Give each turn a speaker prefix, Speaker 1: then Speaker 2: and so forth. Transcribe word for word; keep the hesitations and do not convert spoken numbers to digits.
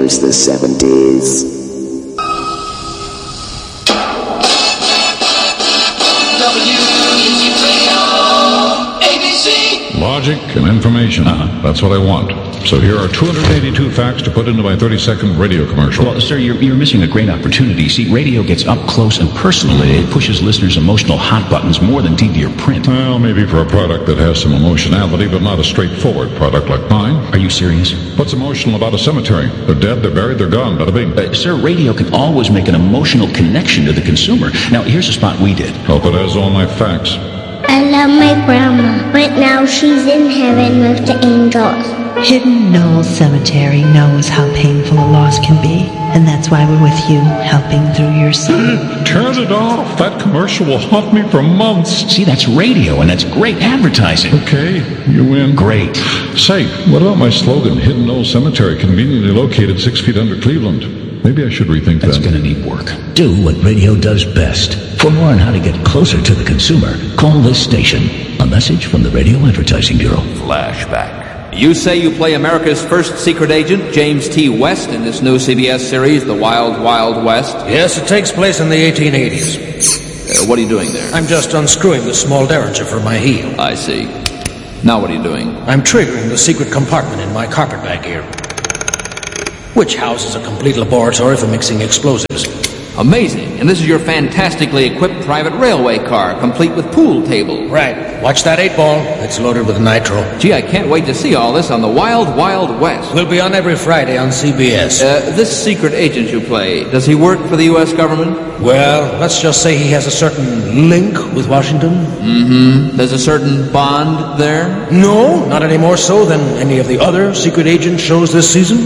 Speaker 1: was the seventies.
Speaker 2: Logic and information. Uh-huh. That's what I want. So here are two hundred eighty-two facts to put into my thirty-second radio commercial.
Speaker 3: Well, sir, you're, you're missing a great opportunity. See, radio gets up close and personal. It pushes listeners' emotional hot buttons more than T V or print.
Speaker 2: Well, maybe for a product that has some emotionality, but not a straightforward product like mine.
Speaker 3: Are you serious?
Speaker 2: What's emotional about a cemetery? They're dead, they're buried, they're gone. Bada bing.
Speaker 3: Uh, sir, radio can always make an emotional connection to the consumer. Now, here's a spot we did.
Speaker 2: Hope it has all my facts.
Speaker 4: I love my grandma, but now she's in heaven with the angels.
Speaker 5: Hidden Knoll Cemetery knows how painful a loss can be, and that's why we're with you, helping through your sorrow.
Speaker 2: Turn it off. That commercial will haunt me for months.
Speaker 3: See, that's radio, and that's great advertising.
Speaker 2: Okay, you win.
Speaker 3: Great.
Speaker 2: Say, what about my slogan, Hidden Knoll Cemetery, conveniently located six feet under Cleveland? Maybe I should rethink
Speaker 3: That's
Speaker 2: that.
Speaker 3: That's going to need work.
Speaker 6: Do what radio does best. For more on how to get closer to the consumer, call this station. A message from the Radio Advertising Bureau.
Speaker 7: Flashback. You say you play America's first secret agent, James T. West, in this new C B S series, The Wild Wild West?
Speaker 8: Yes, it takes place in the eighteen eighties.
Speaker 7: Uh, what are you doing there?
Speaker 8: I'm just unscrewing the small derringer for my heel.
Speaker 7: I see. Now what are you doing?
Speaker 8: I'm triggering the secret compartment in my carpetbag here, which houses a complete laboratory for mixing explosives.
Speaker 7: Amazing. And this is your fantastically equipped private railway car, complete with pool table.
Speaker 8: Right. Watch that eight ball. It's loaded with nitro.
Speaker 7: Gee, I can't wait to see all this on the Wild Wild West.
Speaker 8: We'll be on every Friday on C B S.
Speaker 7: Uh, this secret agent you play, does he work for the U S government?
Speaker 8: Well, let's just say he has a certain link with Washington.
Speaker 7: Mm-hmm. There's a certain bond there?
Speaker 8: No, not any more so than any of the other secret agent shows this season.